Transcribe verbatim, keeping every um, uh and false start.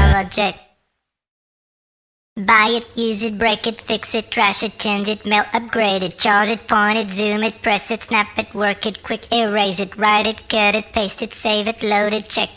project. Buy it, use it, break it, fix it, trash it, change it, mail, upgrade it, charge it, point it, zoom it, press it, snap it, work it, quick erase it, write it, cut it, paste it, save it, load it, check